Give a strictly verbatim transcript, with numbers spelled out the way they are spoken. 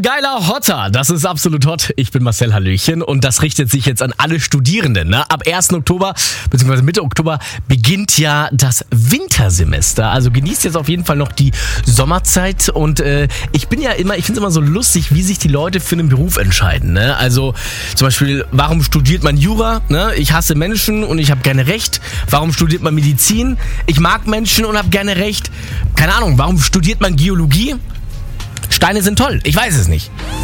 geiler Hotter. Das ist absolut hot. Ich bin Marcel, Hallöchen. Und das richtet sich jetzt an alle Studierenden. Ne? Ab ersten Oktober, beziehungsweise Mitte Oktober, beginnt ja das Wintersemester. Also genießt jetzt auf jeden Fall noch die Sommerzeit. Und äh, ich bin ja immer, ich finde es immer so lustig, wie sich die Leute für einen Beruf entscheiden. Ne? Also zum Beispiel, warum studiert man Jura? Ne? Ich hasse Menschen und ich habe gerne Recht. Warum studiert man Medizin? Ich mag Menschen und habe gerne Recht. Keine Ahnung, warum studiert man Geologie? Steine sind toll, ich weiß es nicht.